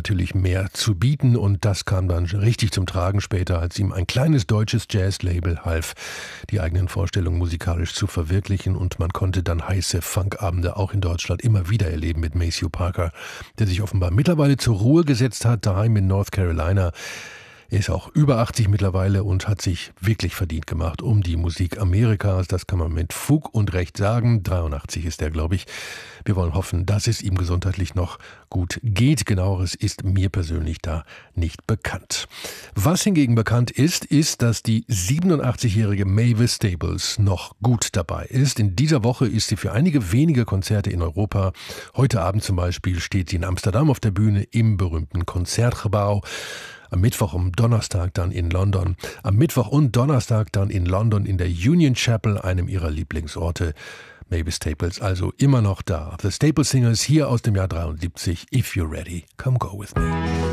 natürlich mehr zu bieten und das kam dann richtig zum Tragen später, als ihm ein kleines deutsches Jazz-Label half, die eigenen Vorstellungen musikalisch zu verwirklichen und man konnte dann heiße Funkabende auch in Deutschland immer wieder erleben mit Maceo Parker, der sich offenbar mittlerweile zur Ruhe gesetzt hat, daheim in North Carolina. Er ist auch über 80 mittlerweile und hat sich wirklich verdient gemacht um die Musik Amerikas. Das kann man mit Fug und Recht sagen. 83 ist er, glaube ich. Wir wollen hoffen, dass es ihm gesundheitlich noch gut geht. Genaueres ist mir persönlich da nicht bekannt. Was hingegen bekannt ist, dass die 87-jährige Mavis Staples noch gut dabei ist. In dieser Woche ist sie für einige wenige Konzerte in Europa. Heute Abend zum Beispiel steht sie in Amsterdam auf der Bühne im berühmten Concertgebouw. Am Mittwoch und Donnerstag dann in London. Am Mittwoch und Donnerstag dann in London in der Union Chapel, einem ihrer Lieblingsorte. Mavis Staples also immer noch da. The Staple Singers hier aus dem Jahr 73. If you're ready, come go with me.